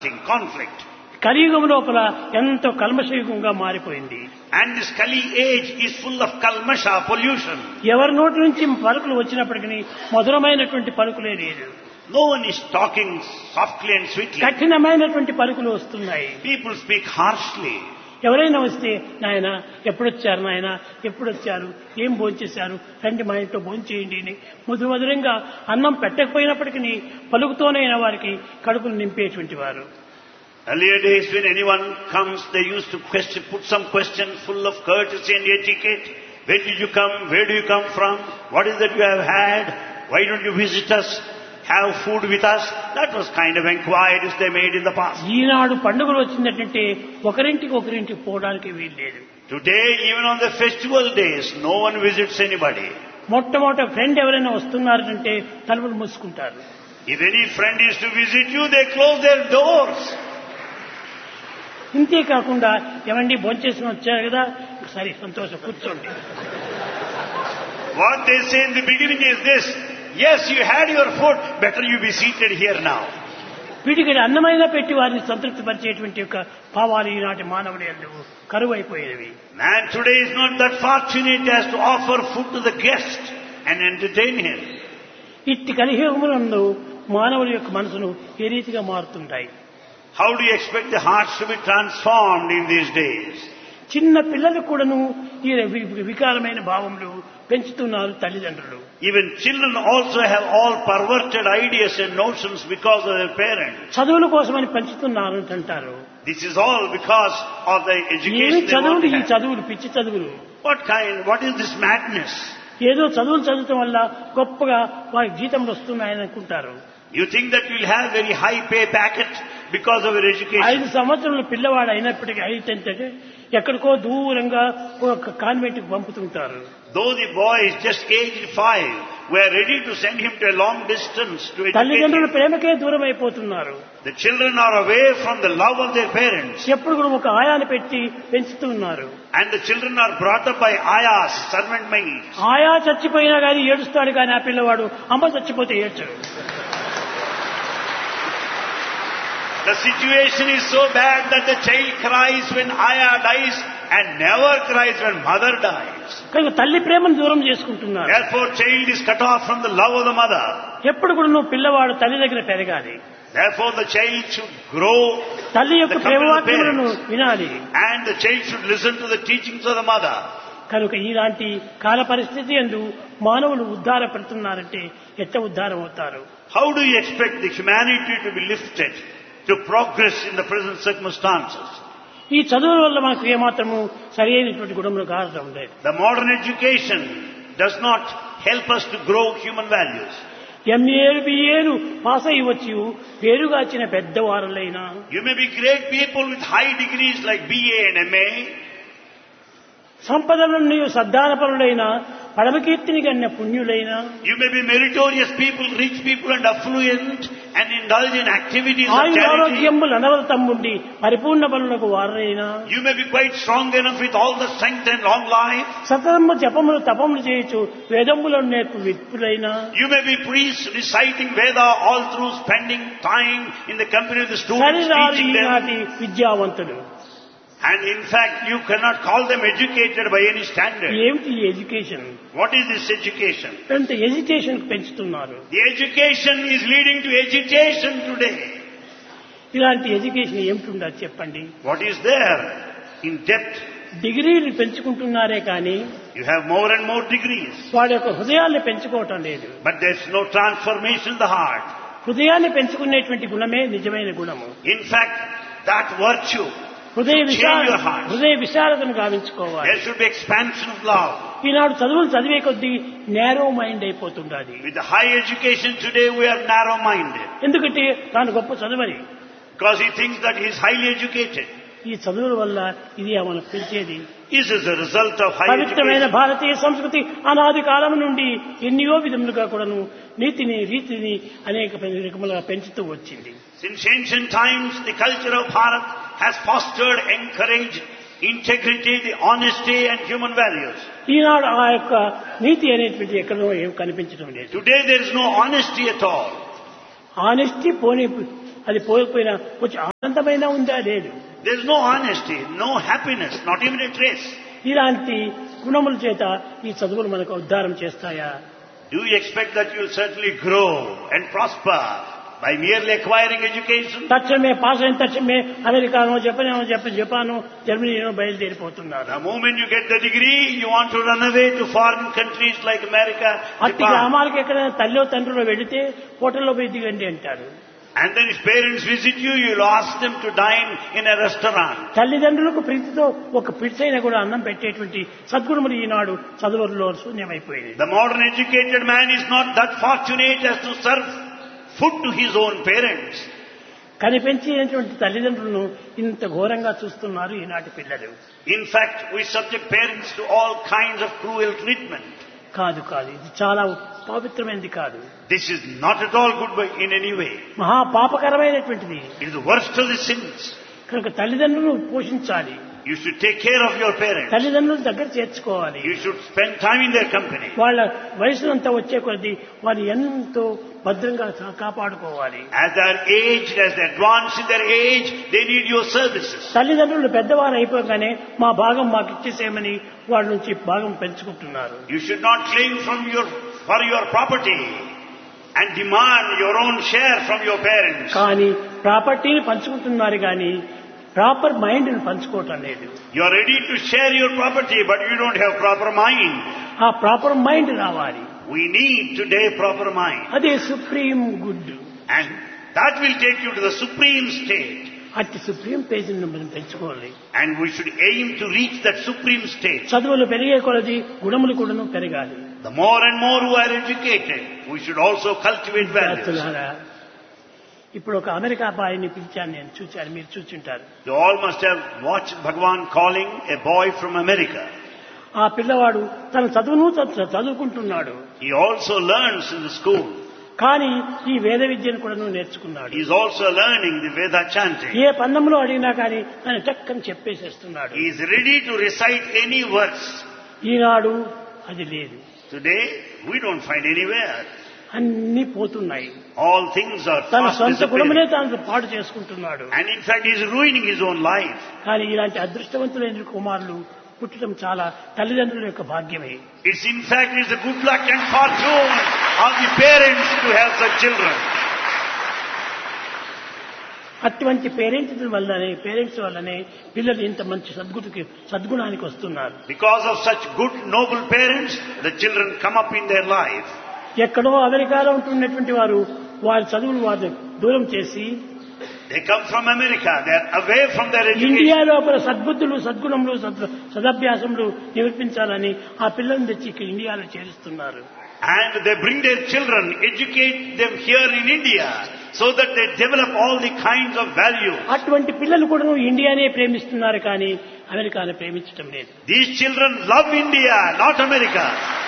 conflict. కలియుగం లోపల ఎంతో కల్మషయుగంగా మారిపోయింది. And this Kali age is full of kalmasha, pollution. ఎవరి నోటి నుంచి పలుకులు వచ్చినప్పటికీ మధురమైనటువంటి పలుకులే లేదు. No one is talking softly and sweetly. కఠినమైనటువంటి పలుకులు వస్తున్నాయి. People speak harshly. ఎవరైనా వస్తే నాయన ఎప్పుడొచ్చారు, నాయన ఎప్పుడొచ్చారు, ఏం భోంచేశారు, రండి మా ఇంట్లో భోంచేయండి అని మధురంగా అన్నం పెట్టకపోయినప్పటికీ పలుకుతోనైనా వారికి కడుపును నింపేటువంటి వారు. Earlier days when anyone comes, they used to put some questions full of courtesy and etiquette. When did you come? Where do you come from? What is that you have had? Why don't you visit us? Have food with us? That was kind of inquiries they made in the past. ఈనాడు పండుగలు వచ్చిందంటే ఒకరింటికి పోవడానికి వీల్లేదు. Today, even on the festival days, no one visits anybody. మొట్టమొదట friend ఎవరైనా వస్తున్నారంటే తలుపులు మూసుకుంటారు. If any friend is to visit you, they close their doors. ఇంతే కాకుండా ఏమండి భోంచేసి వచ్చారు కదా, సరే సంతోషం కూర్చోండి. What they say in the beginning is this: yes, you had your food, better you be seated here now. వీటికి అన్నమైనా పెట్టి వారిని సంతృప్తి పరిచేటువంటి యొక్క భావాలు ఈనాటి మానవుడి యందు కరువైపోయేవి. Man today is not that fortunate as to offer food to the guest and entertain him. ఇట్టి కలియుగమునందు మానవుడి యొక్క మనసును ఏ రీతిగా మారుతుంటాయి. How do you expect the hearts to be transformed in these days? చిన్న పిల్లలకు కూడాను ఈ వికారమైన భావములు పెంచుతున్నారు తల్లిదండ్రులు. Even children also have all perverted ideas and notions because of their parents. చదువుల కోసమని పెంచుతున్నారు అంటారు. This is all because of the education they want to ఈ have. చదువులు పిచ్చి చదువులు. What is this madness? ఏదో చదువులు చదవటం వల్ల గొప్పగా వారి జీతంలు వస్తున్నాయని అనుకుంటారు. You think that you will have very high pay packet because of your education. 5 సంవత్సరాల పిల్లవాడు అయినప్పటికీ అయితే ఎక్కడికో దూరంగా ఒక కాన్వెంట్ కి పంపుతుంటారు. Though the boy is just aged 5, we are ready to send him to a long distance to educate తల్లిదండ్రుల him. ప్రేమకే దూరం అయిపోతున్నారు. The children are away from the love of their parents. ఎప్పుడు కూడా ఒక ఆయాని పెట్టి పెంచుతున్నారు. And the children are brought up by ayahs, servant maids. ఆయా చచ్చిపోయినా కానీ ఏడుస్తాడు కానీ ఆ పిల్లవాడు అమ్మ చచ్చిపోతే ఏడ్చడు. The situation is so bad that the child cries when ayah dies and never cries when mother dies. కనుక తల్లి ప్రేమను దూరం చేసుకుంటున్నారు. Therefore, child is cut off from the love of the mother. ఎప్పుడు కూడా నువ్వు పిల్లవాడు తల్లి దగ్గర పెరగాలి. Therefore, the child should grow తల్లి యొక్క ప్రేమవాక్యములను వినాలి. and the child should listen to the teachings of the mother. కనుక ఇలాంటి కాల పరిస్థితి యందు మానవులు ఉద్ధారపడుతున్నారంటే ఎట్లా ఉద్ధారం అవుతారు? How do you expect the humanity to be lifted, to progress in the present circumstances? ఈ చదువుల వల్ల మనకు ఏమాత్రము సరైనటువంటి గుణములు కావడం లేదు. The modern education does not help us to grow human values. ఎంఏలు బిఏలు pass అయ్యవచ్చు పేరుగాచిన పెద్దవారులైనా You may be great people with high degrees like BA and MA. సంపదలను సద్దానపరులైన పరమకీర్తిని గన్న పుణ్యులైన You may be meritorious people, rich people and affluent and indulge in activities of charity. ఆరోగ్యములు అనవరతమ్ముండి పరిపూర్ణ బలులకు వారైనా You may be quite strong enough with all the strength and long life. సతతము జపములు తపములు చేయొచ్చు వేదములను నేర్పు విత్తులైన You may be priests reciting Veda all through spending time in the company of the students, teaching them. ఈనాటి విద్యావంతులు. And in fact, you cannot call them educated by any standard. ఏమిటి education? What is this education? అంత education పెంచుతున్నారు. The education is leading to agitation today. ఇలాంటి education ఏమిటి ఉండదు చెప్పండి? What is there in depth? డిగ్రీలు పెంచుకుంటున్నారే కానీ You have more and more degrees. వాడి యొక్క హృదయాన్ని పెంచుకోవటం లేదు. But there's no transformation in the heart. హృదయాన్ని పెంచుకునేటువంటి గుణమే నిజమైన గుణము. In fact, that virtue, హృదయ change your heart. విశాలతను గావించుకోవాలి. There should be expansion of love. ఈనాడు చదువులు చదివే కొద్దీ narrow mind అయిపోతుండాలి. With the high education today, we are narrow-minded. ఎందుకంటే తాను గొప్ప చదువని. Because he thinks that he is highly educated. ఈ చదువుల వల్ల ఇది మనకు పెంచేది. This is a result of high పవిత్రమైన education. భారతీయ సంస్కృతి అనాది కాలం నుండి ఎన్నో విధములుగా కూడాను నీతిని రీతిని అనేక రకములుగా పెంచుతూ వచ్చింది. Since ancient times, the culture of Bharat has fostered, encouraged integrity, the honesty and human values. ఈనాడు ఆ యొక్క నీతి అనేటువంటిది ఎక్కడో ఏం కనిపించడం లేదు. Today there is no honesty at all. Honesty పోనీ అది పోయిపోయినా కొంచెం ఆనందమైనా ఉందా లేదు. There is no honesty, no happiness, not even a trace. ఇలాంటి గుణముల చేత ఈ చదువులు మనకు ఉద్ధారం చేస్తాయా? Do you expect that you will certainly grow and prosper by merely acquiring education? తక్షణమే పాస్ అయిన తక్షణమే americano Japan జర్మనీనో బయలుదేరిపోతున్నారు. The moment you get the degree, you want to run away to foreign countries like America, అట్టి Japan. గ్రామాలకు ఎక్కడైనా తల్లిలో తండ్రిలో వెళితే హోటల్లో పోయి దిగండి అంటారు. And then his parents visit you, you will ask them to dine in a restaurant. తల్లిదండ్రులకు ప్రీతితో ఒక పిడిసైనా కూడా అన్నం పెట్టేటువంటి సద్గుణములు ఈనాడు చదువుల్లో శూన్యమైపోయింది. The modern educated man is not that fortunate as to serve food to his own parents. కనిపెంచినటువంటి తల్లిదండ్రులను ఇంత ఘోరంగా చూస్తున్నారు ఈనాటి పిల్లలు. In fact, we subject parents to all kinds of cruel treatment. కాదు ఇది చాలా పవిత్రమైనది కాదు. This is not at all good in any way. మహాపాపకరమైనటువంటిది. It is the worst of the sins. కనుక తల్లిదండ్రులను పోషించాలి. You should take care of your parents. తల్లిదండ్రులను దగ్గర చేర్చుకోవాలి. You should spend time in their company. వాళ్ళ వయసునంతా వచ్చే కొద్దీ వారిని ఎంతో భద్రంగా కాపాడుకోవాలి. As they are aged, as they advance in their age, they need your services. తల్లిదండ్రులు పెద్దవారు అయిపోగానే మా భాగం మాకు ఇచ్చేసేయమని వాళ్ళ నుంచి భాగం పెంచుకుంటున్నారు. You should not claim for your property and demand your own share from your parents. కానీ ప్రాపర్టీని పంచుకుంటున్నారు కానీ ప్రాపర్ మైండ్ ని పంచుకోవటం లేదు. You are ready to share your property, but you don't have proper mind. ఆ ప్రాపర్ మైండ్ రావాలి. We need today proper mind. అదే supreme good. And that will take you to the supreme state. అట్టి supreme పేజీని మనం పెంచుకోవాలి. And we should aim to reach that supreme state. చదువులు పెరిగే కొలది గుణములు కూడాను పెరగాలి. The more and more who are educated, we should also cultivate values. ఇప్పుడు ఒక అమెరికా అబ్బాయిని పిలిచాను, నేను చూచాను, మీరు చూచుంటారు. You all must have watched Bhagwan calling a boy from America. ఆ పిల్లవాడు తన చదువును చదువుకుంటున్నాడు. He also learns in the school. కానీ ఈ వేద విద్యను కూడా నేర్చుకున్నాడు. He is also learning the Veda chanting. ఏ పన్నములో అడిగినా కానీ ఆయన చక్కని చెప్పేసేస్తున్నాడు. He is ready to recite any verse. ఈనాడు అది లేదు. Today we don't find anywhere. అన్ని పోతున్నాయి. All things are తన fast సొంత గుణములే disappearing. తాను పాడు చేసుకుంటున్నాడు. And in fact he is ruining his own life. కానీ ఇలాంటి అదృష్టవంతులైన కుమారులు పుట్టడం చాలా తల్లిదండ్రుల యొక్క భాగ్యమే. It's in fact a good luck and fortune of the parents to have such children. అటువంటి పేరెంట్స్ వల్లనే పిల్లలు ఇంత మంచి సద్గుణానికి వస్తున్నారు. Because of such good noble parents, the children come up in their life. ఎక్కడో అమెరికాలో ఉంటున్నటువంటి వారు వారి చదువులు వారిని దూరం చేసి They come from America. They are away from their education. India లోపల సద్బుద్ధులు సద్గుణములు సదభ్యాసములు నివర్తించాలని ఆ పిల్లల్ని తెచ్చి ఇక్కడ ఇండియాలో చేరుస్తున్నారు. And they bring their children, educate them here in India, so that they develop all the kinds of values. అటువంటి పిల్లలు కూడా ఇండియానే ప్రేమిస్తున్నారు కానీ అమెరికాను ప్రేమించడం లేదు. These children love India, not America.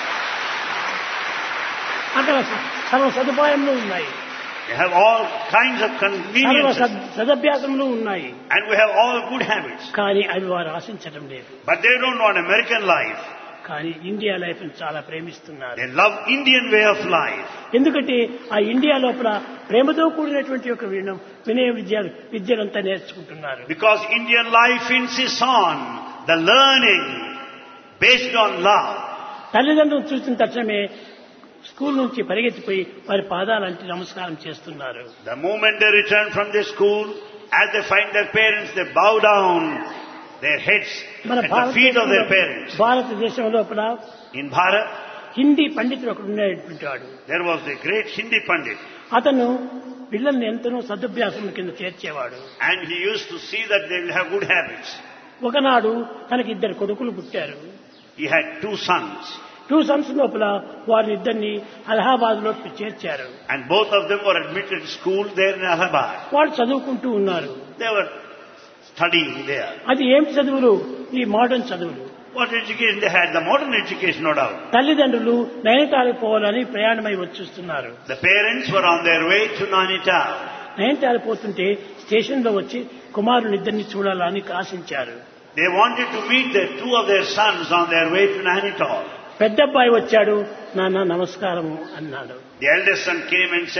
అక్కడ సర్వ సదుపాయములు ఉన్నాయి. They have all kinds of conveniences. సదభ్యాసములు ఉన్నాయి. And we have all good habits. కానీ అవి వారు ఆశించడం లేదు. But they don't want American life. కానీ ఇండియా లైఫ్ చాలా ప్రేమిస్తున్నారు. They love Indian way of life. ఎందుకంటే ఆ ఇండియా లోపల ప్రేమతో కూడినటువంటి ఒక వినయ విద్యలంతా నేర్చుకుంటున్నారు. Because Indian life insists on the learning based on love. తల్లిదండ్రులు చూసిన తక్షణమే స్కూల్ నుంచి పరిగెత్తిపోయి వారి పాదాలంటి నమస్కారం చేస్తున్నారు. The moment they return from their school, as they find their parents, they bow down their heads at the feet of their parents. భారతదేశం లోపల In Bharat, Hindi పండితుడు ఒకడు ఉండేటువంటి వాడు. there was a great Hindi Pandit. అతను పిల్లల్ని ఎంతనో సదభ్యాసం కింద చేర్చేవాడు. And he used to see that they will have good habits. ఒకనాడు తనకి 2 కొడుకులు పుట్టారు. He had 2 sons. 2 sons లోపల వారిని ఇద్దరిని అలహాబాద్ లో చేర్చారు. And both of them were admitted to school there in Allahabad. వాళ్ళు చదువుకుంటూ ఉన్నారు. They were studying there. అది ఏం చదువులు? ఈ మోడర్న్ చదువులు. What education they had? The modern education, no doubt. తల్లిదండ్రులు నైనిటాల్కి పోవాలని ప్రయాణమై వచ్చేస్తున్నారు. The parents were on their way to Nainital. Nainital పోతుంటే స్టేషన్ లో వచ్చి కుమారుని ఇద్దరిని చూడాలని ఆశించారు. They wanted to meet the 2 of their sons on their way to Nainital. పెద్ద అబ్బాయి వచ్చాడు. నాన్న నమస్కారము అన్నాడు. The eldest son came and said,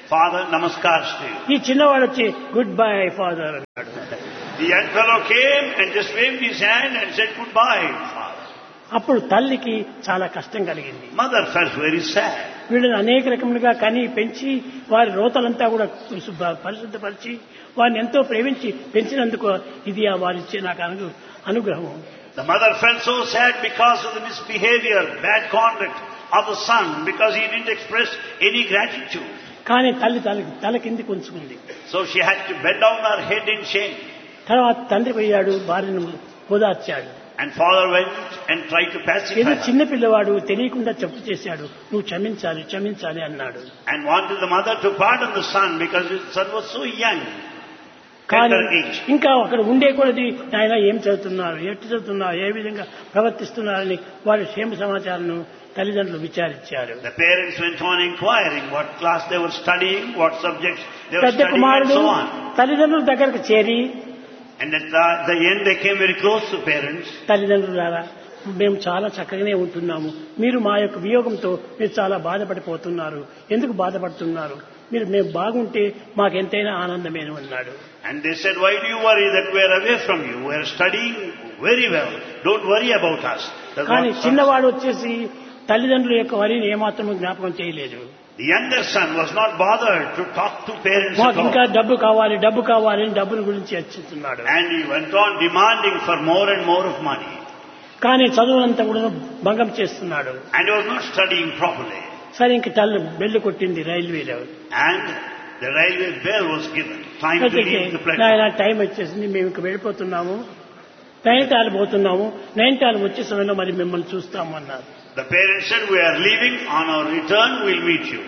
Father, namaskars to you. ఈ చిన్నవాడు వచ్చి గుడ్ బై ఫాదర్ అన్నాడు. The young fellow came and just waved his hand and said goodbye, Father. అప్పుడు తల్లికి చాలా కష్టం కలిగింది. Mother felt very sad. వీళ్ళని అనేక రకములుగా కని పెంచి వారి రోతలంతా కూడా పరిశుద్ధపరిచి వారిని ఎంతో ప్రేమించి పెంచినందుకు ఇది వారిచ్చే నాకు అనుగ్రహం. The mother felt so sad because of the misbehavior, bad conduct of the son, because he didn't express any gratitude. కానీ తల కిందికి ఉంచుకుంది. So she had to bend down her head in shame. తర్వాత తండ్రి పోయాడు, భార్యను ఓదార్చాడు. And father went and tried to pacify ఏదో her. చిన్న పిల్లవాడు తెలియకుండా తప్పు చేశాడు, నువ్వు క్షమించాలి అన్నాడు. And wanted the mother to pardon the son because his son was so young. కానీ Tender age. ఇంకా అక్కడ ఉండే కొలది ఆయన ఏం చదువుతున్నారు, ఎట్టి చదువుతున్నారు, ఏ విధంగా ప్రవర్తిస్తున్నారని వారి క్షేమ సమాచారాలను తల్లిదండ్రులు విచారించారు. The parents went on inquiring what class they were studying, what subjects they were పెద్ద studying and కుమారుడు so on. తల్లిదండ్రుల దగ్గరకు చేరి, And at the end they came very close to parents. తల్లిదండ్రులారా, మేము చాలా చక్కగానే ఉంటున్నాము, మీరు మా యొక్క వియోగంతో మీరు చాలా బాధపడిపోతున్నారు, ఎందుకు బాధపడుతున్నారు, మేము బాగుంటే మాకెంతైనా ఆనందమేను అన్నాడు. And they said, why do you worry that we are away from you? We are studying very well. Don't worry about us. That's కానీ what చిన్నవాడు వచ్చేసి తల్లిదండ్రుల యొక్క వరిని ఏమాత్రం జ్ఞాపకం చేయలేదు. the younger son was not bothered to talk to parents మాకు at ఇంకా all. డబ్బు కావాలి అని డబ్బుల గురించి చర్చిస్తున్నాడు. And he went on demanding for more and more of money. కానీ చదువునంతా కూడా భంగం చేస్తున్నాడు. And he was not studying properly. సరే ఇంక తల్లి బెల్లు కొట్టింది రైల్వేలో. And the railway bell was given. Time to leave the platform. నాయన టైం వచ్చేసింది, మేము ఇంక వెళ్ళిపోతున్నాము, నైనిటాల్ పోతున్నాము, నైనిటాల్ వచ్చే సమయంలో మరి మిమ్మల్ని చూస్తాము అన్నారు. The parents said, we are leaving. On our return, we'll meet you.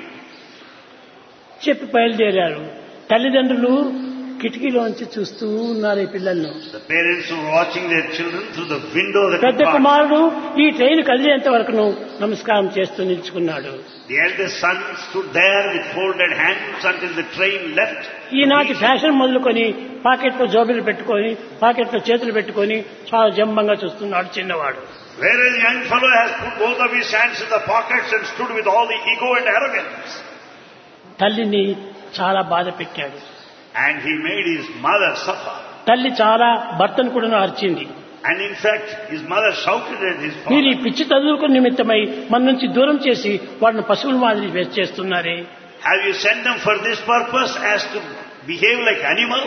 చెప్పి బయలుదేరారు. తల్లిదండ్రులు కిటికీలోంచి చూస్తూ ఉన్నారు ఈ పిల్లలను. The parents were watching their children through the window of the పెద్ద compartment. కుమారుడు ఈ ట్రైన్ కదిలేంత వరకును నమస్కారం చేస్తూ నిల్చుకున్నాడు. The eldest son stood there with folded hands until the train left. ఈనాటి ఫ్యాషన్ మొదలుకొని పాకెట్లో జోబీలు పెట్టుకొని, పాకెట్లో చేతులు పెట్టుకొని చాలా జంబంగా చూస్తున్నాడు చిన్నవాడు. Whereas the young fellow has put both of his hands in the pockets and stood with all the ego and arrogance. తల్లిని చాలా బాధ పెట్టాడు. And he made his mother suffer. తల్లి చాలా భర్తను కూడా అరిచింది. And in fact, his mother shouted at his మీరు ఈ father. పిచ్చి చదువుకు నిమిత్తమై మన నుంచి దూరం చేసి వాడిని పశువుల మాదిరి వేస్ట్ చేస్తున్నారే. Have you sent them for this purpose as to behave like animal?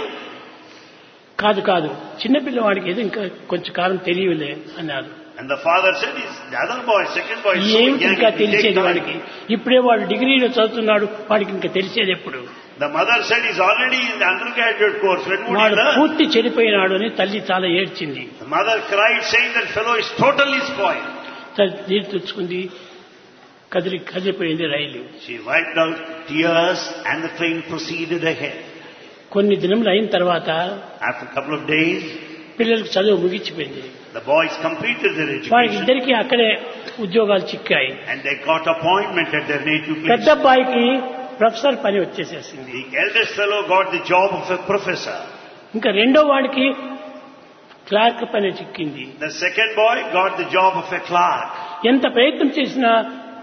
కాదు, చిన్నపిల్లవాడికి ఏదో ఇంకా కొంచెం కాలం తెలియలే అన్నారు. And the father said, the other boy, second boy, is so ఏమిటి young, ఇంకా it will take తెలిసేది time. వాడికి, ఇప్పుడే వాడు డిగ్రీలో చదువుతున్నాడు, వాడికి ఇంకా తెలిసేది ఎప్పుడు. The mother said, he's already in the undergraduate course. When would he వాడు learn? పూర్తి చెడిపోయినాడు అని తల్లి చాలా ఏడ్చింది. The mother cried, saying that fellow is totally spoiled. నీరు తుడుచుకుంది, కదిలిపోయింది రైలు. She wiped out tears and the train proceeded ahead. కొన్ని దినములు అయిన తర్వాత After a couple of days, పిల్లలకు చదువు ముగిసిపోయింది. the boys completed their వారికి education ఇద్దరికి అక్కడే ఉద్యోగాలు చిక్కాయి. and they got appointment at their native పెద్ద place. అబ్బాయికి ప్రొఫెసర్ పని వచ్చేసేసింది. The eldest fellow got the job of a professor. ఇంకా రెండో వాడికి క్లార్క్ పని చిక్కింది. The second boy got the job of a clerk. ఎంత ప్రయత్నం చేసినా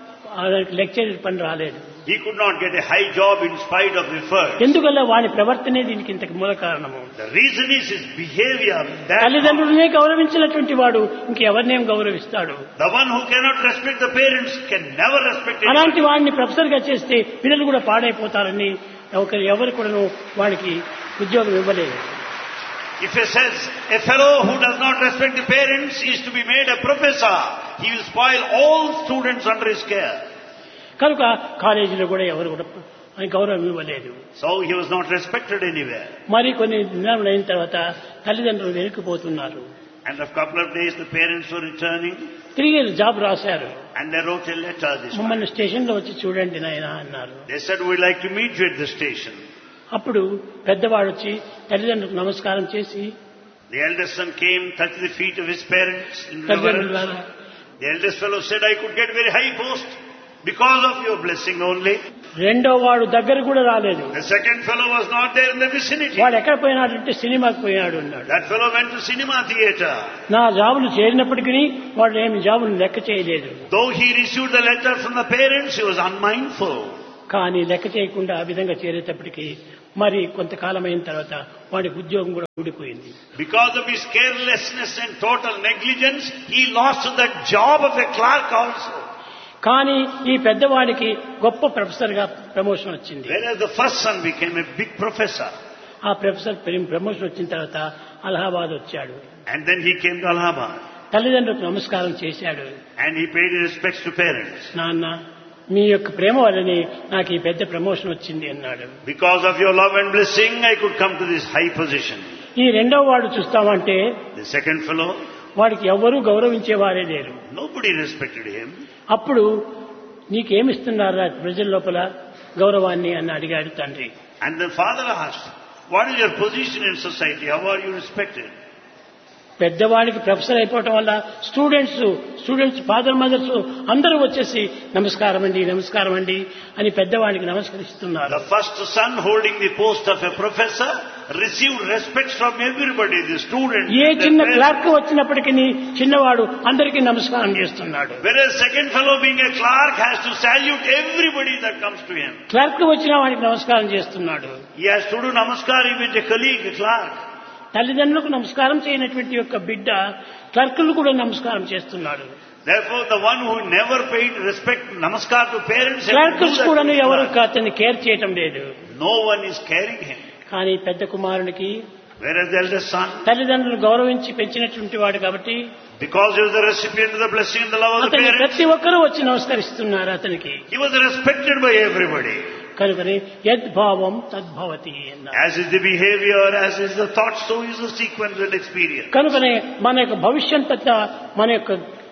లెక్చరర్ పని రాలేదు. He could not get a high job in spite of efforts. ఎందువల్ల వాని ప్రవర్తనే దీనికి ఇంతకు మూల కారణము. The reason is his behavior. That తల్లిదండ్రులనే గౌరవించినటువంటి వాడు ఇంకెవరినేం గౌరవిస్తాడు. the one who cannot respect the parents can never respect anyone. అలాంటి వాడిని ప్రొఫెసర్ గా చేస్తే పిల్లలు కూడా పాడైపోతారని ఎవరు కూడా వాడికి ఉద్యోగం ఇవ్వలేదు. If he says a fellow who does not respect the parents is to be made a professor, he will spoil all students under his care. కనుక కాలేజీలో కూడా ఎవరు కూడా గౌరవం ఇవ్వలేదు. So he was not respected anywhere. మరి కొన్ని దినాలు అయిన తర్వాత తల్లిదండ్రులు వెనుకపోతున్నారు. And after a couple of days the parents were returning తిరిగి జాబ్ రాశారు. and they wrote a letter this time. మమ్మల్ని స్టేషన్ లో వచ్చి చూడండి నాయనా అన్నారు. They said, we'd like to meet you at the station. అప్పుడు పెద్దవాడు వచ్చి తల్లిదండ్రులకు నమస్కారం చేసి, The eldest son came, touched the feet of his parents in reverence. తల్లిదండ్రులారా, The eldest fellow said, I could get very high post because of your blessing only. రెండో వాడు దగ్గర కూడా రాలేదు. The second fellow was not there in the vicinity. వాడు ఎక్కడ పోయినాడంటే సినిమాకి పోయాడు అన్నాడు. That fellow went to cinema theatre. నా జాబులు చేరినప్పటికీ వాడు ఏమి జాబులు లెక్క చేయలేదు. Though he received the letter from the parents, he was unmindful. కానీ లెక్క చేయకుండా ఆ విధంగా చేరేటప్పటికీ మరి కొంతకాలం అయిన తర్వాత వాడికి ఉద్యోగం కూడా ఊడిపోయింది. Because of his carelessness and total negligence, he lost that job of a clerk also. కానీ ఈ పెద్దవాడికి గొప్ప ప్రొఫెసర్ గా ప్రమోషన్ వచ్చింది. Whereas the first son became a big professor. ఆ ప్రొఫెసర్ ప్రమోషన్ వచ్చిన తర్వాత అలహాబాద్ వచ్చాడు. And then he came to Allahabad. తల్లిదండ్రులకు నమస్కారం చేశాడు. And he paid his respects to parents. నాన్న, మీ యొక్క ప్రేమ వల్లనే నాకు ఈ పెద్ద ప్రమోషన్ వచ్చింది అన్నాడు. Because of your love and blessing, I could come to this high position. ఈ రెండవ వాడు చూస్తామంటే The second fellow, వాడికి ఎవ్వరూ గౌరవించేవారే లేరు. nobody respected him. అప్పుడు నీకేమిస్తున్నారా ప్రజల లోపల గౌరవాన్ని అని అడిగాడు తండ్రి. And the father asked, what is your position in society? How are you respected? పెద్దవాడికి professor అయిపోవటం వల్ల స్టూడెంట్స్ ఫాదర్ మదర్స్ అందరూ వచ్చేసి నమస్కారం అండి అని పెద్దవాడికి నమస్కరిస్తున్నారు. The first son holding the post of a professor received respect from everybody, the students. ఏ చిన్న clerk వచ్చినప్పటికీ చిన్నవాడు అందరికీ నమస్కారం చేస్తున్నాడు. Whereas second fellow being a clerk has to salute everybody that comes to him. Clerk వచ్చిన వాడికి నమస్కారం చేస్తున్నాడు. He has to do namaskar even to a colleague, a clerk. తల్లిదండ్రులకు నమస్కారం చేయనటువంటి యొక్క బిడ్డ క్లర్కులు కూడా నమస్కారం చేస్తున్నాడు. Therefore, the one who never paid respect, namaskar to parents, clerks కూడా ఎవరు అతన్ని కేర్ చేయటం లేదు. no one is caring him. కానీ పెద్ద కుమారునికి Whereas the eldest son, తల్లిదండ్రులు గౌరవించి పెంచినటువంటి వాడు కాబట్టి because he was the recipient of the blessing and the love of the అతన్ని parents, ప్రతి ఒక్కరూ వచ్చి నమస్కరిస్తున్నారు అతనికి. he was respected by everybody. కనుకనే యద్భావం తద్భవతి అన్నారు. As is the behavior, as is the thought, so is the sequence and experience. కనుకనే మన యొక్క భవిష్యత్తు మన యొక్క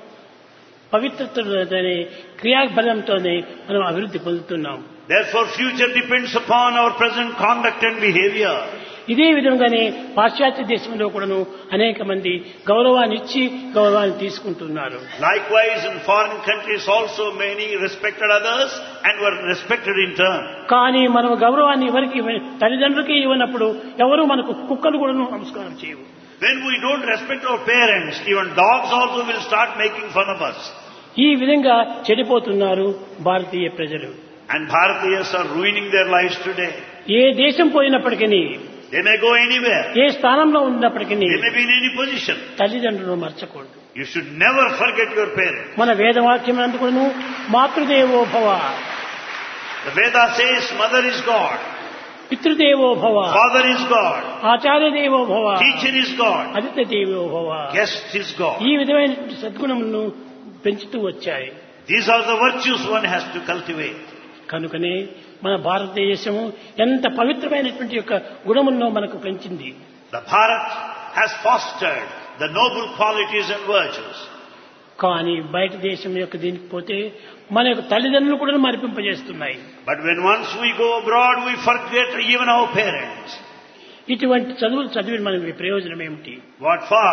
పవిత్రతతోనే క్రియాబలంతోనే మనం అభివృద్ధి పొందుతున్నాం. Therefore, future depends upon our present conduct and behavior. ఇదే విధంగానే పాశ్చాత్య దేశంలో కూడాను అనేక మంది గౌరవాన్ని ఇచ్చి గౌరవాన్ని తీసుకుంటున్నారు. Likewise, in foreign countries also many respected others and were respected in turn. కానీ మనం గౌరవాన్ని ఎవరికి తల్లిదండ్రులకి ఇవ్వనప్పుడు ఎవరు మనకు కుక్కలు కూడా నమస్కారం చేయవు. When we don't respect our parents, even dogs also will start making fun of us. ఈ విధంగా చెడిపోతున్నారు భారతీయ ప్రజలు. And Bharatiyas are ruining their lives today. ఏ దేశం పోయినప్పటికీ, They may go anywhere. ఏ స్థానంలో ఉన్నప్పటికీ They may be in any position. తల్లిదండ్రులు మర్చకూడదు. You should never forget your parents. మన వేదవాక్యం అందుకును మాతృదేవో భవ, The Veda says mother is God, పితృదేవో భవ, father is God, ఆచార్య దేవో భవ, teacher is God, అతిథి దేవో భవ. guest is God. ఈ విధమైన సద్గుణములను పెంచుతూ వచ్చాయి. These are the virtues one has to cultivate. కనుకనే మన భారతదేశము ఎంత పవిత్రమైనటువంటి యొక్క గుణములను మనకు పెంచింది. The Bharat has fostered the noble qualities and virtues. కానీ బయట దేశం యొక్క దీనికి పోతే మన యొక్క తల్లిదండ్రులు కూడా మరిపింపజేస్తున్నాయి. But when once we go abroad, we forget even our parents. ఇటువంటి చదువులు చదివి మనకి ప్రయోజనం ఏమిటి? What for?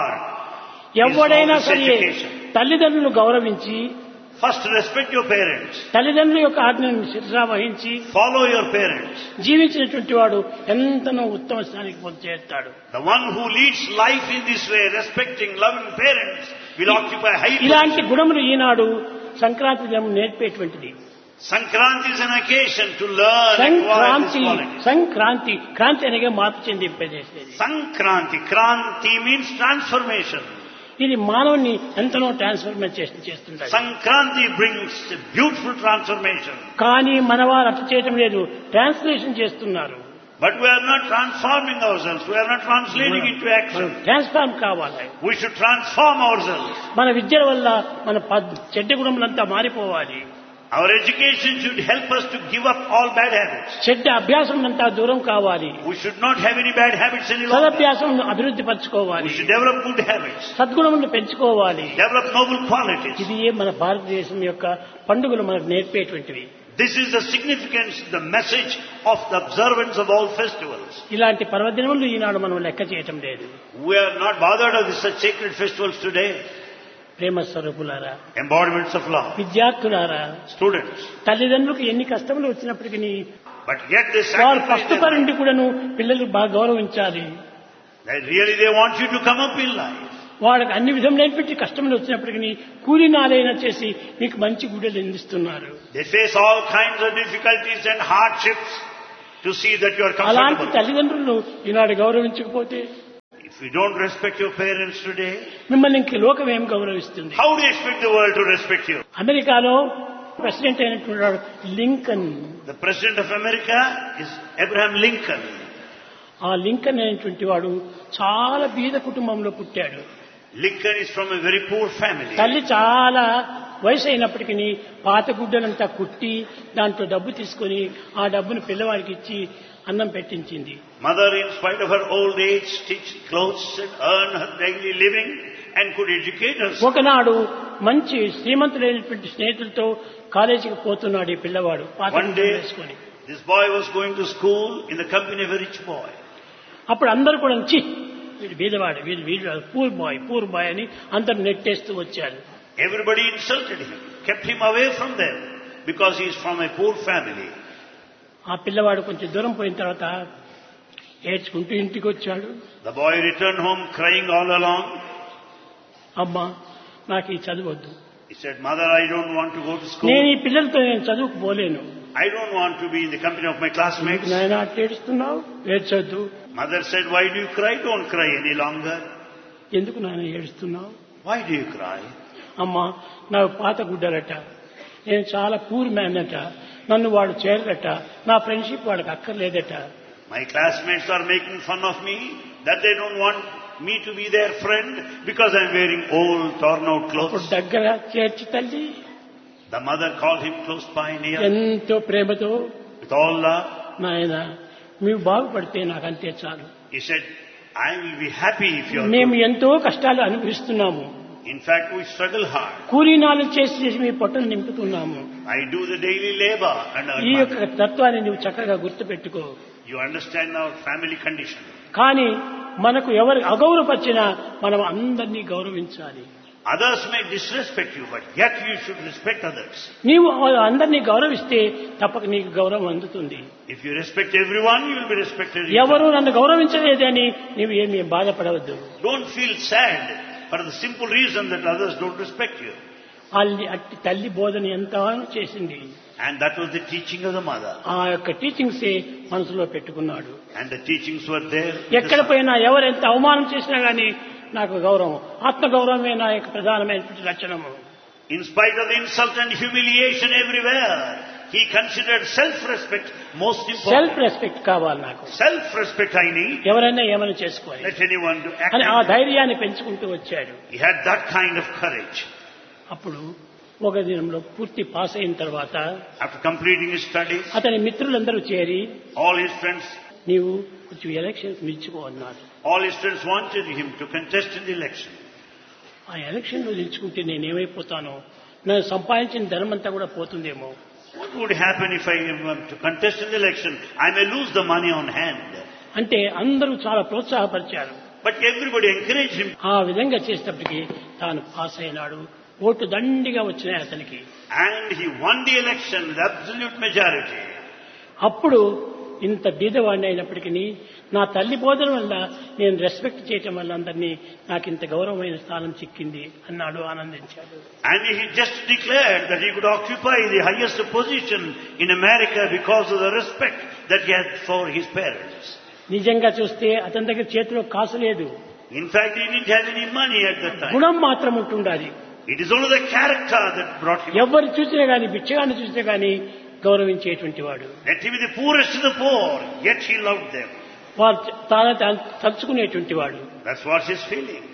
ఎవడైనా Is all this సరే education. తల్లిదండ్రులు గౌరవించి First, respect your parents. తల్లిదండ్రుల యొక్క ఆజ్ఞను శిరసా వహించి Follow your parents. జీవించినటువంటి వాడు ఎంతనో ఉత్తమ స్థానానికి చేస్తాడు. The one who leads life in this way, respecting, loving parents, will occupy high ఇలాంటి position. గుణములు ఈనాడు సంక్రాంతి దినం నేర్పేటువంటిది. Sankranti is an occasion to learn and acquire this quality. Sankranti Kranti అనగా మార్పు చెందింపజేసేది. Sankranti. Kranti means transformation. ఇది మానవుని ఎంతనో ట్రాన్స్ఫర్మేషన్ చేస్తుంటారు. Sankranti brings a beautiful transformation. కానీ మన వారు అట్లా చేయటం లేదు, ట్రాన్స్లేషన్ చేస్తున్నారు. But we are not transforming ourselves. We are not translating into action. Transform కావాలి. We should transform ourselves. మన విద్య వల్ల మన చెడ్డ గుణములంతా మారిపోవాలి. Our education should help us to give up all bad habits. చెడ్డ అభ్యాసం అంతా దూరం కావాలి. We should not have any bad habits any longer. సదభ్యాసం అభివృద్ధి పరచుకోవాలి. We should develop good habits. సద్గుణములను పెంచుకోవాలి. Develop noble qualities. ఇది మన భారతదేశం యొక్క పండుగలు మనకు నేర్పేటువంటివి. This is the significance, the message of the observance of all festivals. ఇలాంటి పర్వదినములు ఈనాడు మనం లెక్క చేయటం లేదు. We are not bothered of such sacred festivals today. ప్రేమ స్వరూపులారా, Embodiments of love. విద్యార్థులారా, Students. తల్లిదండ్రులకు ఎన్ని కష్టములు వచ్చినప్పటికీ But yet they వారు sacrifice ఫస్ట్ their life. పరింటి కూడాను పిల్లలు బాగా గౌరవించాలి. They want you to come up in life. వాళ్ళకి అన్ని విధములైనటువంటి కష్టములు వచ్చినప్పటికీ కూలినాలైనా చేసి మీకు మంచి గుడ్డలు అందిస్తున్నారు. They face all kinds of difficulties and hardships to see that you are అలాంటి comfortable. తల్లిదండ్రులను ఈనాడు గౌరవించకపోతే, If you don't respect your parents today, మిమ్మల్ని ఇంక లోకం ఏం గౌరవిస్తుంది? how do you expect the world to respect you? అమెరికాలో ప్రెసిడెంట్ అయినటువంటి వాడు Lincoln. The President of America is Abraham Lincoln. ఆ లింకన్ అనేటువంటి వాడు చాలా బీద కుటుంబంలో పుట్టాడు. Lincoln is from a very poor family. తల్లి చాలా వయసు అయినప్పటికీ పాత గుడ్డలంతా కుట్టి దాంట్లో డబ్బు తీసుకొని ఆ డబ్బును పిల్లవాడికి ఇచ్చి అన్నం పెట్టించింది. Mother, in spite of her old age, stitched clothes and earned her daily living and could educate us. ఒకనాడు మంచి శ్రీమంతులైనటువంటి స్నేహితులతో కాలేజీకి పోతున్నాడు ఈ పిల్లవాడు పాత One గుడ్డలు day, వేసుకొని. this boy was going to school in the company of a rich boy. అప్పుడు అందరూ కూడా వీడు బీదవాడు, వీడు పూర్ బాయ్ అని అందరు నెట్టేస్తూ వచ్చారు. Everybody insulted him, kept him away from them because he is from a poor family. ఆ పిల్లవాడు కొంచెం దూరం పోయిన తర్వాత ఏడ్చుకుంటూ ఇంటికి వచ్చాడు. The boy returned home crying all along. అమ్మా, నాకు ఈ చదవద్దు, He said, Mother, I don't want to go to school. నేను ఈ పిల్లలతో నేను చదువుకు పోలేను. I don't want to be in the company of my classmates. నాయన అట్లా ఏడుస్తున్నావు, ఏడ్చొద్దు. Mother said, why do you cry? Don't cry any longer. ఎందుకు నాయన ఏడుస్తున్నావు? Why do you cry? అమ్మా, నాకు పాత గుడ్డలట, నేను చాలా పూర్ మ్యాన్ అట, నన్ను వాడు చేరదట, నా ఫ్రెండ్షిప్ వాడికి అక్కర్లేదట. My classmates are making fun of me, that they don't want me to be their friend because I'm wearing old, torn out ఇప్పుడు clothes. దగ్గర చేర్చి తల్లి The mother called him close by near ఎంతో ప్రేమతో, with all love. నాయన మీరు బాగుపడితే నాకు అంతే చాలు. He said, I will be happy if you are మేము good. ఎంతో కష్టాలు అనుభవిస్తున్నాము, In fact, we struggle hard. కూలీనాలు చేసి మీ పొట్టను నింపుతున్నాము. I do the daily labor and earn ఈ యొక్క money. తత్వాన్ని నువ్వు చక్కగా గుర్తుపెట్టుకో. You understand our family condition. కానీ మనకు ఎవరు అగౌరవపరిచినా మనం అందరినీ గౌరవించాలి. Others may disrespect you, but yet you should respect others. నీవు అందరినీ గౌరవిస్తే తప్పక నీకు గౌరవం అందుతుంది. If you respect everyone, you will be respected. ఎవరు నన్ను గౌరవించలేదని నీవు ఏమీ బాధపడవద్దు. Don't feel sad for the simple reason that others don't respect you. అట్టి తల్లి బోధన ఎంతగానో చేసింది. And that was the teaching of the mother. ఆ యొక్క టీచింగ్సే మనసులో పెట్టుకున్నాడు. And the teachings were there. ఎక్కడ పోయినా ఎవరెంత అవమానం చేసినా గానీ నాకు గౌరవం, ఆత్మగౌరవమే నా యొక్క ప్రధానమైనటువంటి లక్షణము. In spite of the insult and humiliation everywhere, he considered self-respect most self important. Respect కావాలి నాకు. Self-respect I need. ఎవరైనా ఏమైనా చేసుకోవాలి Let anyone do act. అని ఆ ధైర్యాన్ని పెంచుకుంటూ వచ్చాడు. He had that kind of courage. అప్పుడు ఒక దినంలో పూర్తి పాస్ అయిన తర్వాత After completing his studies, అతని మిత్రులందరూ చేరి all his friends నీవు కొంచెం ఎలక్షన్స్ నిల్చుకో అన్నారు. All his friends wanted him to contest in the election. ఆ ఎలక్షన్ లో నిల్చుకుంటే నేనేమైపోతానో, నేను సంపాదించిన ధనం అంతా కూడా పోతుందేమో. What would happen if I am to contest in the election? I may lose the money on hand. అంటే అందరూ చాలా ప్రోత్సాహపరిచారు. But everybody encouraged him. ఆ విధంగా చేసేటప్పటికి తాను పాస్ అయినాడు. ఓటు దండిగా వచ్చినాయి అతనికి. And he won the election with absolute majority. అప్పుడు ఇంత బీదవాడిని అయినప్పటికీ నా తల్లి బోధన వల్ల నేను రెస్పెక్ట్ చేయటం వల్ల అందరినీ నాకు ఇంత గౌరవమైన స్థానం చిక్కింది అన్నాడు, ఆనందించాడు. And he just declared that he could occupy the highest position in America because of the respect that he had for his parents. నిజంగా చూస్తే అతని దగ్గర చేతిలో కాసు లేదు. In fact, he didn't have any money at that time. గుణం మాత్రం ఉంటుండాలి. It is only the character that brought him. ఎవరు చూసినా గాని, బిచ్చగాన్ని చూసినా గాని గౌరవించేటువంటి వాడు. Let him be the poorest of the poor, yet he loved them. వారు తాను తలుచుకునేటువంటి వాడు. That's what he's feeling.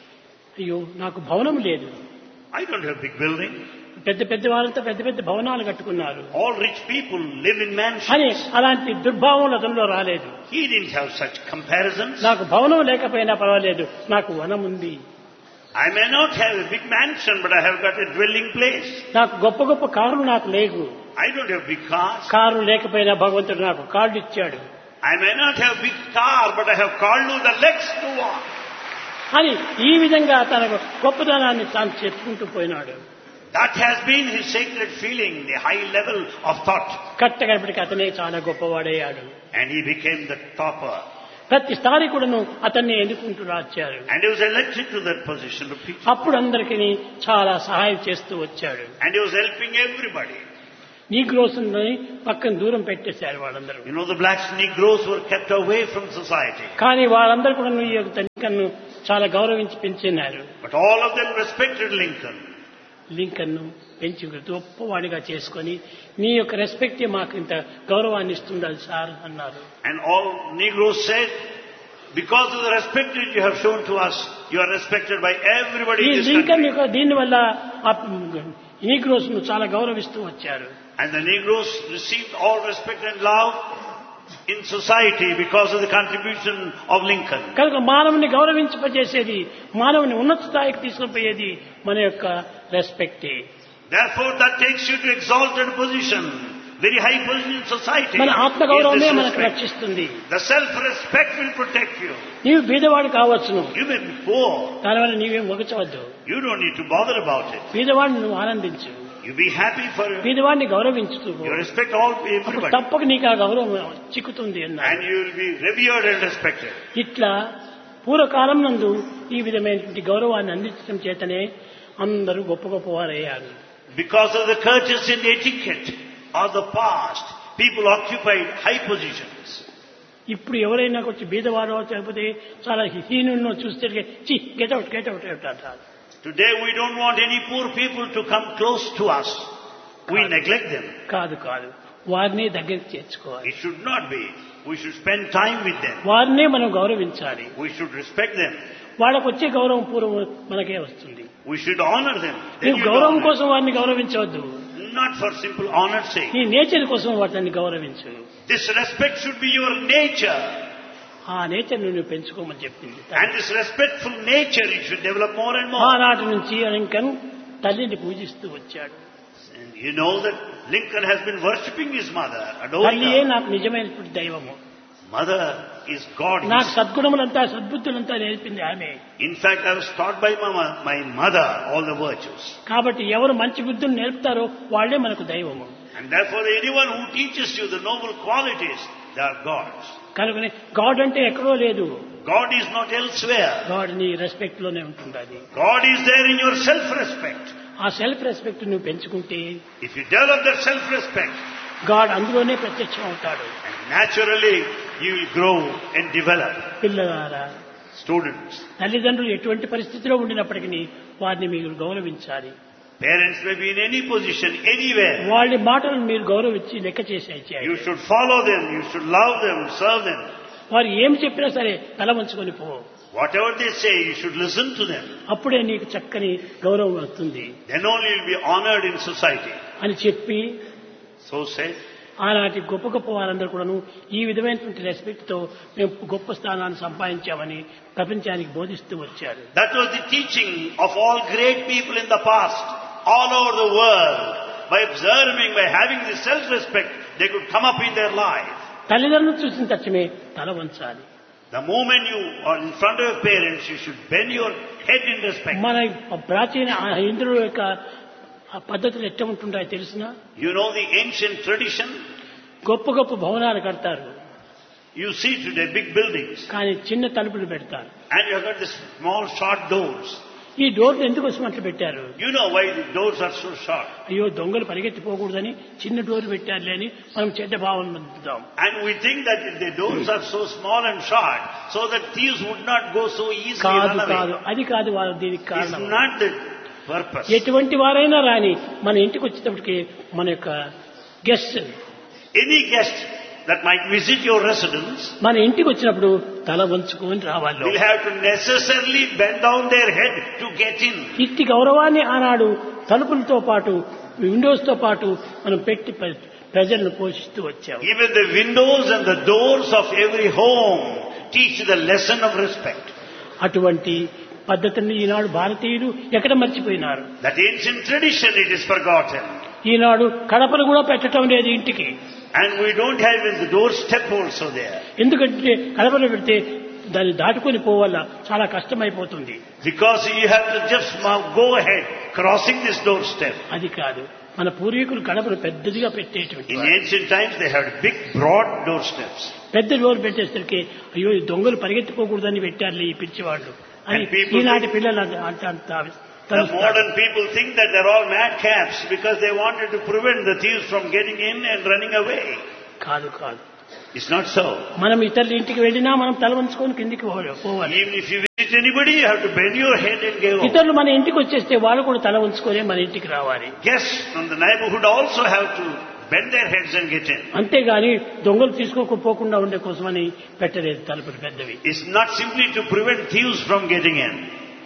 అయ్యో, నాకు భవనం లేదు. I don't have big building. పెద్ద పెద్ద వాళ్ళంతా పెద్ద పెద్ద భవనాలు కట్టుకున్నారు All rich people live in అని mansions. అలాంటి దుర్భావం అతనిలో రాలేదు. He didn't have such comparisons. నాకు భవనం లేకపోయినా పర్వాలేదు, నాకు వనం ఉంది. I may not have a big mansion, but I have got a dwelling place. నాకు గొప్ప గొప్ప కార్లు నాకు లేవు. I don't have big cars. Car లేకపోయినా భగవంతుడు నాకు కార్డు ఇచ్చాడు I may not have big car, but I have called you the legs to walk. అని ఈ విధంగా తన గొప్పదనాన్ని తాను చెప్పుకుంటూ పోయినాడు. That has been his sacred feeling, the high level of thought. కట్టగడపటికి అతనే చాలా గొప్పవాడయ్యాడు. And he became the topper. ప్రతిసారి కూడాను అతన్ని ఎన్నుకుంటూ వచ్చారు. And he was elected to that position repeatedly. అప్పుడు అందరికీ చాలా సహాయం చేస్తూ వచ్చాడు. And he was helping everybody. Negroes పక్కన దూరం పెట్టేశారు వాళ్ళందరూ. You know, the blacks, Negroes were kept away from society. కానీ వాళ్ళందరూ కూడా ఈ యొక్క లింకన్ను చాలా గౌరవించి పెంచినారు. But all of them respected Lincoln. లింకన్ను పెంచి గొప్పవాడిగా చేసుకొని నీ యొక్క రెస్పెక్టే మాకు ఇంత గౌరవాన్ని ఇస్తుండాలి సార్ అన్నారు. And all Negroes said, because of the respect that you have shown to us, you are respected by everybody ఈ in this లింకన్ country. యొక్క దీనివల్ల నీగ్రోస్ ను చాలా గౌరవిస్తూ వచ్చారు. And the Negroes received all respect and love in society because of the contribution of Lincoln. కనుక మానవుని గౌరవించచేసేది, మానవుని ఉన్నత స్థాయికి తీసుకుపోయేది మన యొక్క రెస్పెక్టే. Therefore, that takes you to exalted position, very high position in society. మన is ఆత్మగౌరవమే this మనకు respect. రక్షిస్తుంది. The self-respect will protect you. నీవు బీదవాడు కావచ్చును, You may be poor. దానివల్ల నీవేం ఒగచవద్దు. You don't need to bother about it. బీదవాడిని నువ్వు ఆనందించు, You be happy for బీదవాడిని గౌరవించుతూ you respect all అప్పుడు everybody. తప్పక నీకు ఆ గౌరవం చిక్కుతుంది అన్నారు. And you will be revered and respected. ఇట్లా పూర్వకాలం నందు ఈ విధమైనటువంటి గౌరవాన్ని అందించడం చేతనే అందరూ గొప్ప గొప్పవారయ్యారు. Because of the courtesy and etiquette of the past, people occupied high positions. ఇప్పుడు ఎవరైనా కొంచెం బీదవాడో లేకపోతే చాలా హీనున్నో చూస్తే గెట్అవుట్ గెట్అవుట్ అంటారు. Today we don't want any poor people to come close to us. We neglect them. కాదు కాదు, వారిని దగ్గరికి చేర్చుకోవాలి. It should not be. We should spend time with them. వారినే మనం గౌరవించాలి. We should respect them. వాళ్ళకు వచ్చే గౌరవం పూర్వం మనకే వస్తుంది. We should honor them. Then నీవు you గౌరవం honor. కోసం వారిని గౌరవించవద్దు, Not for simple honor's sake. నీ నేచర్ కోసం వాటిని గౌరవించు. This respect should be your nature. ఆ నేచర్ నువ్వు పెంచుకోమని చెప్పింది. And this respectful nature, you should develop more and more. ఆనాటి నుంచి లింకన్ తల్లిని పూజిస్తూ వచ్చాడు. And you know that Lincoln has been worshipping his mother, adoring తల్లియే her. నాకు నిజమైనటువంటి దైవము. Mother is God. నాకు సద్గుణములంతా సద్బుద్ధులంతా నేర్పింది ఆమె. In fact, I was taught by my mother all the virtues. కాబట్టి ఎవరు మంచి బుద్ధులు నేర్పుతారో వాళ్లే మనకు దైవము. And therefore, anyone who teaches you the noble qualities, they are gods. కనుకనే గాడ్ అంటే ఎక్కడో లేదు, God is not elsewhere. God నీ రెస్పెక్ట్ లోనే ఉంటుంది. God is there in your self-respect. ఆ సెల్ఫ్ రెస్పెక్ట్ నువ్వు పెంచుకుంటే If you develop that self-respect, God అందులోనే ప్రత్యక్షం అవుతాడు. and naturally you will grow and develop. పిల్లలారా, Students, తల్లిదండ్రులు ఎటువంటి పరిస్థితిలో ఉండినప్పటికీ వారిని మీరు గౌరవించాలి. parents may be in any position, anywhere. వాళ్ళ మాటలను మీరు గౌరవించి లెక్క చేసేయాలి. You should follow them, you should love them, serve them. వారు ఏం చెప్పినా సరే తల వంచుకొని పో. Whatever they say, you should listen to them. అప్పుడే నీకు చక్కని గౌరవం వస్తుంది Then only you will be honored in society. అని చెప్పి So say, ఆనాటి గొప్ప గొప్ప వారందరూ కూడాను ఈ విధమైనటువంటి రెస్పెక్ట్ తో మేము గొప్ప స్థానాన్ని సంపాదించామని ప్రపంచానికి బోధిస్తూ వచ్చారు. that was the teaching of all great people in the past, all over the world. By observing, by having this self-respect, they could come up in their life. తల్లిదండ్రులు చూసిన తక్షణమే తల వంచాలి. The moment you are in front of your parents, you should bend your head in respect. మన ప్రాచీన హిందువుల యొక్క పద్ధతులు ఎట్లా ఉంటుంటాయో తెలిసిన You know the ancient tradition? గొప్ప గొప్ప భవనాలు కడతారు, You see today big buildings, కానీ చిన్న తలుపులు పెడతారు. and you have got these small short doors. ఈ డోర్లు ఎందుకు అట్లా పెట్టారు? You know why the doors are so short. అయ్యో దొంగలు పరిగెత్తిపోకూడదని చిన్న డోర్ పెట్టారులే అని మనం చెడ్డ భావన పొందుతాం. And we think that the doors are so small and short, so that thieves would not go so easily కాదు run away. కాదు, అది కాదు వారు దీనికి It's కారణం. not the purpose. ఎటువంటి వారైనా రాని మన ఇంటికి వచ్చేటప్పటికి మన యొక్క guest Any guest that might visit your residence మన ఇంటికి వచ్చినప్పుడు తల వంచుకొని రావాలి. will have to necessarily bend down their head to get in. ఇట్టి గౌరవాన్ని ఆనాడు తలుపులతో పాటు విండోస్ తో పాటు మనం పెట్టి ప్రజలను పోషిస్తూ వచ్చాము. Even the windows and the doors of every home teach the lesson of respect. అటువంటి పద్ధతిని ఈనాడు భారతీయులు ఎక్కడ మర్చిపోయినారు. That ancient tradition, it is forgotten. ఈనాడు కడపలు కూడా పెట్టడం లేదు ఇంటికి. And we don't have even the doorstep also there. ఎందుకంటే కడపలు పెడితే దాన్ని దాటుకొని పోవాల చాలా కష్టమైపోతుంది. Because you have to just go ahead, crossing this doorstep. అది కాదు, మన పూర్వీకులు గడపలు పెద్దదిగా పెట్టేటువంటి In ancient times, they had big, broad doorsteps. పెద్ద డోర్ పెట్టేసరికి అయ్యో ఈ దొంగలు పరిగెత్తిపోకూడదని పెట్టారు ఈ పిచ్చివాళ్ళు అని And people ఈనాటి పిల్లలు అంత The modern people think that they're all madcaps because they wanted to prevent the thieves from getting in and running away. కాదు కాదు. It's not so. మనం ఇతరుల ఇంటికి వెళ్ళినా మనం తల వంచుకొని కిందికి పోవాలి. Even if you visit anybody, you have to bend your head and go. ఇతరులు మన ఇంటికి వచ్చేస్తే వాళ్ళు కూడా తల వంచుకొని మన ఇంటికి రావాలి. Guests from the neighborhood also have to bend their heads and get in. అంతేగాని దొంగలు తీసుకోకపోకుండా ఉండే కోసమని పెట్టలేదు తలుపులు పెద్దవి. It's not simply to prevent thieves from getting in.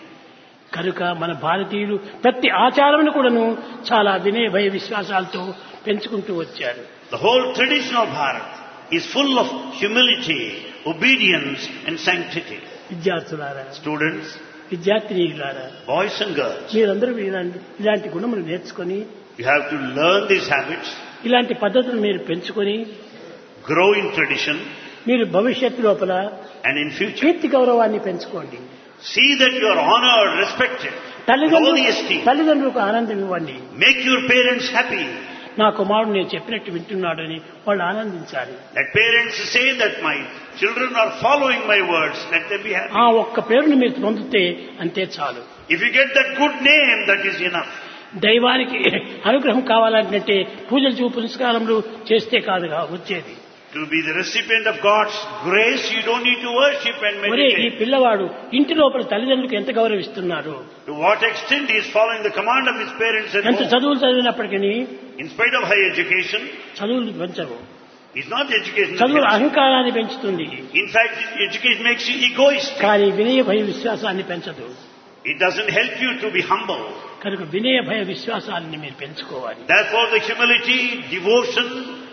కనుక మన భారతీయులు ప్రతి ఆచారమును కూడాను చాలా వినయ భయ విశ్వాసాలతో పెంచుకుంటూ వచ్చారు. The whole tradition of Bharat is full of humility, obedience and sanctity. విద్యార్థులారా, Students, విద్యార్థినీలారా, boys and girls, మీరందరూ ఇలాంటి గుణములు నేర్చుకొని you have to learn these habits, ఇలాంటి పద్ధతులు మీరు పెంచుకొని grow in tradition, మీరు భవిష్యత్తు లోపల and in future కీర్తి గౌరవాన్ని పెంచుకోండి. see that you are honored, respected, all the esteem. తల్లిదండ్రులకు ఆనందం ఇవ్వండి. Make your parents happy. నా కుమారుడు నేను చెప్పినట్టు వింటున్నాడని వాళ్ళు ఆనందించాలి. Let parents say that my children are following my words. Let them be happy. ఆ ఒక్క పేరుని మీరు పొందితే అంతే చాలు. If you get that good name, that is enough. దైవానికి అనుగ్రహం కావాలంటే పూజలు పురస్కారములు చేస్తే కాదుగా వచ్చేది. To be the recipient of God's grace, you don't need to worship and ఈ meditate. పిల్లవాడు ఇంటి లోపల తల్లిదండ్రులకు ఎంత గౌరవిస్తున్నారు, To what extent he is following the command of his parents at ఎంత home. చదువులు చదివినప్పటికీ In spite of high education, చదువులు పెంచవు. it's not the education. that చదువులు helps. అహంకారాన్ని పెంచుతుంది In fact, education makes you egoistic. కానీ వినయ భయ విశ్వాసాన్ని పెంచదు. It doesn't help you to be humble. కనుక వినయ భయ విశ్వాసాన్ని మీరు పెంచుకోవాలి. Therefore, the humility, devotion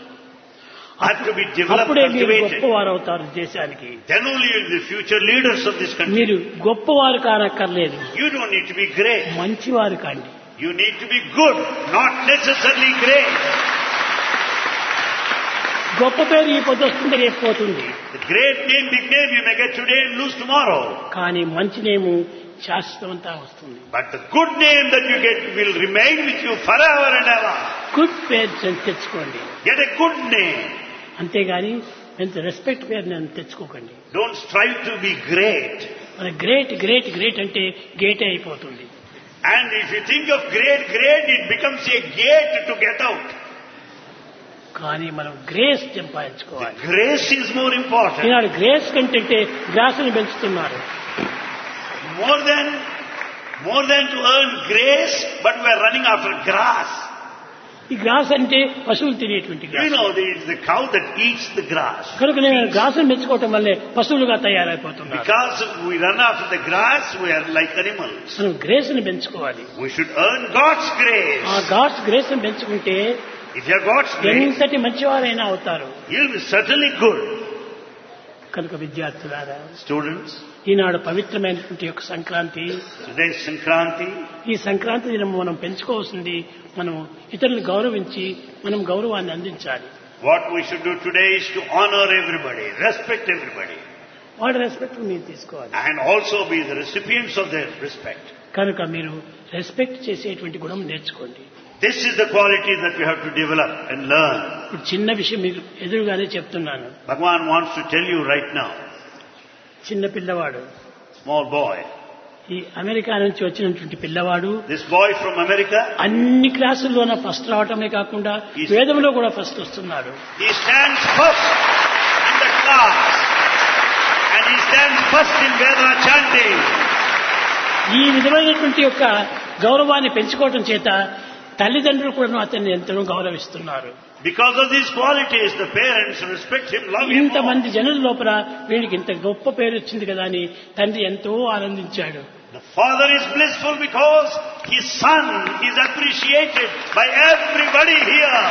have to be developed, అప్పుడే మీరు cultivated. గొప్పవారు అవుతారు దేశానికి. Then only you will be the future leaders of this country. మీరు గొప్పవారు కానక్కర్లేదు, You don't need to be great. మంచివారు కాండి. You need to be good, not necessarily great. గొప్ప పేరు ఈ పొద్దు వస్తుంది, రేపు పోతుంది. The great name, big name you may get today and lose tomorrow. కానీ మంచి నేము శాశ్వతంగా వస్తుంది. But the good name that you get will remain with you forever and ever. Good పేరు తెచ్చుకోండి. Get a good name. అంతేగాని ఎంత respect పేరు నేను తెచ్చుకోకండి. Don't strive to be great. మన గ్రేట్ గ్రేట్ గ్రేట్ అంటే గేటే అయిపోతుంది. And if you think of great, great, it becomes a gate to get out. కానీ మనం గ్రేస్ సంపాదించుకోవాలి. Grace is more important. Eenadu grace కంటే గ్రాసుని పెంచుతున్నారు. More than to earn grace, but we are running after grass. ఈ gross అంటే పశువులు తినేటువంటి You gross. know, it's the cow that eats the grass. కనుక నేను గ్రాసును పెంచుకోవటం వల్లే పశువులుగా తయారైపోతున్నారు. Because we run after the grass, we are like animals. మనం గ్రేస్ని పెంచుకోవాలి. We should earn God's grace. ఆ గాడ్స్ గ్రేస్ ని పెంచుకుంటే If you have God's grace, ఎంతటి మంచివారైనా అవుతారు. you'll be certainly good. కనుక విద్యార్థులారా, Students, ఈనాడు పవిత్రమైనటువంటి యొక్క సంక్రాంతి. today is Sankranti. ఈ సంక్రాంతి దినం మనం పెంచుకోవాల్సింది మనం ఇతరులను గౌరవించి మనం గౌరవాన్ని అందించాలి. What we should do today is to honor everybody, respect everybody, వాళ్ళ రెస్పెక్ట్ మీరు తీసుకోవాలి. and also be the recipients of their respect. కనుక మీరు రెస్పెక్ట్ చేసేటువంటి గుణం నేర్చుకోండి. This is the quality that we have to develop and learn. ఇప్పుడు చిన్న విషయం మీకు ఎదురుగానే చెప్తున్నాను. Bhagavan wants to tell you right now. చిన్న పిల్లవాడు, Small boy. ఈ అమెరికా నుంచి వచ్చినటువంటి పిల్లవాడు This boy from America, అన్ని క్లాసుల్లోన ఫస్ట్ రావటమే కాకుండా వేదంలో కూడా ఫస్ట్ వస్తున్నాడు. he stands first in the class. And he stands first in Veda chanting. ఈ విధమైనటువంటి యొక్క గౌరవాన్ని పెంచుకోవటం చేత తల్లిదండ్రులు కూడా అతన్ని ఎంతో గౌరవిస్తున్నారు. Because of these qualities, the parents respect him, love him more. ఇంతమంది జనుల లోపల వీడికి ఇంత గొప్ప పేరు వచ్చింది కదా అని తండ్రి ఎంతో ఆనందించాడు. The father is blissful because his son is appreciated by everybody here.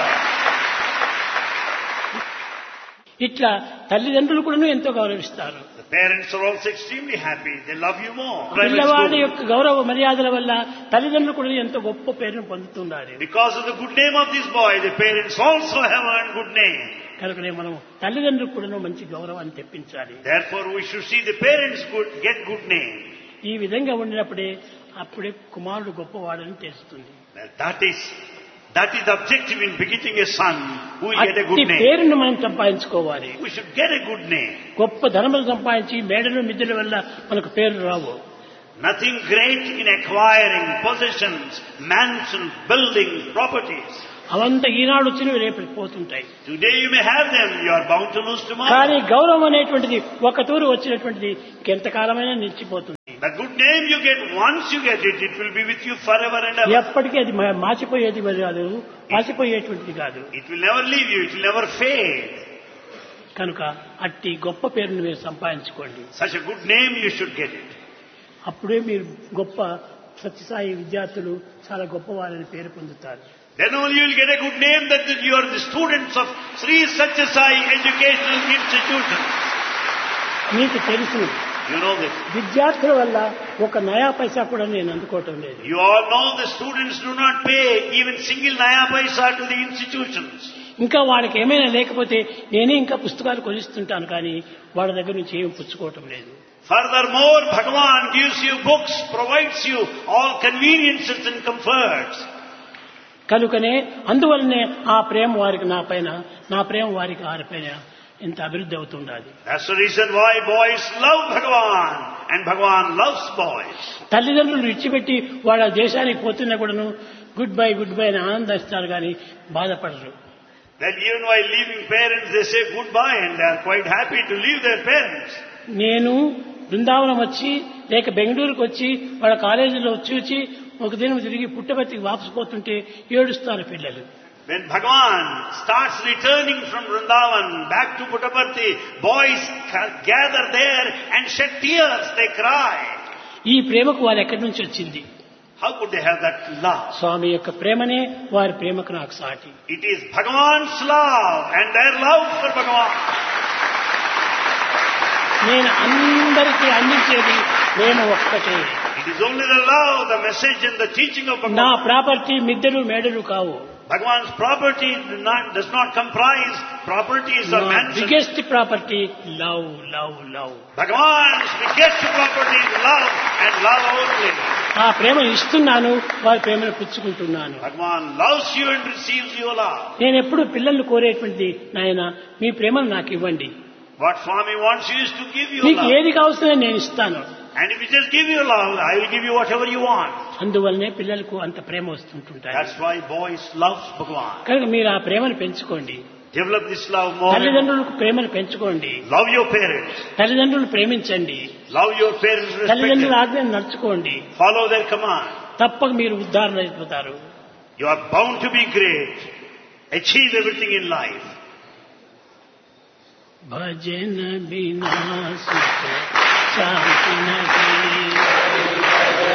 ఇట్లా తల్లిదండ్రులు కూడా ఎంతో గౌరవిస్తారు. The parents are also extremely happy. They love you more. పిల్లవాడి యొక్క గౌరవ మర్యాదల వల్ల తల్లిదండ్రులు కూడా ఎంతో గొప్ప పేరును పొందుతున్నారు. Because of the good name of this boy, the parents also have earned good name. కనుకనే మనం తల్లిదండ్రులకు కూడా మంచి గౌరవాన్ని తెప్పించాలి. Therefore, we should see the parents get good name. ఈ విధంగా ఉండినప్పుడే అప్పుడే కుమారుడు గొప్పవాడని తెలుస్తుంది. That is That is the objective in begetting a son who will get a good అట్టి name. పేరును మనం సంపాదించుకోవాలి. We should get a good name. గొప్ప ధనములు సంపాదించి మేడలు మిద్దెల వల్ల మనకు పేరు రావు. Nothing great in acquiring possessions, mansions, buildings, properties. అవంతా ఈనాడు వచ్చినవి రేపు పోతుంటాయి. Today you may have them, you are bound to lose tomorrow. కానీ గౌరవం అనేటువంటిది ఒక తూరు వచ్చినటువంటిది ఎంతకాలమైనా నిలిచిపోతుంది. The good name you get, once you get it, it will be with you forever and ever. ఎప్పటికీ అది మాసిపోయేది కాదు, మాసిపోయేటువంటిది కాదు. It will never leave you, it will never fade. కనుక అట్టి గొప్ప పేరును మీరు సంపాదించుకోండి. Such a good name you should get it. అప్పుడే మీరు గొప్ప సత్యసాయి విద్యార్థులు చాలా గొప్పవారని పేరు పొందుతారు. Then only you will get a good name that you are the students of Sri Satya Sai Educational Institution. మీకు తెలుసు, You know this. విద్యార్థుల వల్ల ఒక నయా పైసా కూడా నేను అందుకోవటం లేదు. You all know the students do not pay even single naya paisa to the institutions. ఇంకా వాళ్ళకి ఏమైనా లేకపోతే నేనే ఇంకా పుస్తకాలు కొనిస్తుంటాను, కానీ వాళ్ళ దగ్గర నుంచి ఏం పుచ్చుకోవటం లేదు. Furthermore, Bhagavan gives you books, provides you all conveniences and comforts. కనుకనే అందువల్లనే ఆ ప్రేమ వారికి నా పైన, నా ప్రేమ వారికి వారి పైన ఇంత అభివృద్ధి అవుతుండాలి. That's the reason why boys love Bhagavan and Bhagavan loves boys. తల్లిదండ్రులు విడిచిపెట్టి వాళ్ళ దేశానికి పోతున్నా కూడాను గుడ్ బై అని ఆనందిస్తారు, కానీ బాధపడరు. Then even while leaving parents, they say goodbye and they are quite happy to leave their parents. నేను బృందావనం వచ్చి లేక బెంగళూరుకు వచ్చి వాళ్ళ కాలేజీలో వచ్చి ఒక దినం తిరిగి పుట్టపర్తికి వాపసు పోతుంటే ఏడుస్తారు పిల్లలు. When Bhagavan starts returning from Vrindavan back to Puttaparthi, boys gather there and shed tears, they cry. ఈ ప్రేమకు వారు ఎక్కడి నుంచి వచ్చింది? How could they have that love? స్వామి యొక్క ప్రేమనే వారి ప్రేమకు నాకు సాటి. It is Bhagavan's love and their love for Bhagavan. నేను అందరికీ అందించేది ప్రేమ ఒక్కటే. It is only the love, the message and the teaching of నా Bhagavan. ప్రాపర్టీ మిద్దెలు మేడలు కావు. Bhagavan's property does not comprise properties or mansions. Biggest property love love love. Bhagavan's biggest property is love and love only. ఆ ప్రేమను ఇస్తున్నాను, వారి ప్రేమను పుచ్చుకుంటున్నాను. Bhagavan loves you and receives your love. నేను ఎప్పుడు పిల్లలు కోరేటువంటిది, నాయన మీ ప్రేమను నాకు ఇవ్వండి, What Swami wants you is to give you మీకు love. ఏది కావాల్సిందో నేను ఇస్తాను. And if you just give your love, I will give you whatever you want. అందువల్లనే పిల్లలకు అంత ప్రేమ వస్తుంటుంటాయి. That's why boys love Bhagavan. కనుక మీరు ఆ ప్రేమను పెంచుకోండి. Develop this love more. తల్లిదండ్రులకు ప్రేమను పెంచుకోండి. Love your parents. తల్లిదండ్రులు ప్రేమించండి. Love your parents. Respect తల్లిదండ్రుల them. ఆజ్ఞను నడుచుకోండి. Follow their command. తప్పక మీరు ఉద్ధారణ అయిపోతారు. You are bound to be great. Achieve everything in life. భజన బినా సుఖ శాంతి నహి. హరి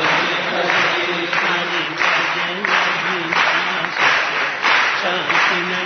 భజన బినా సుఖ శాంతి నహి.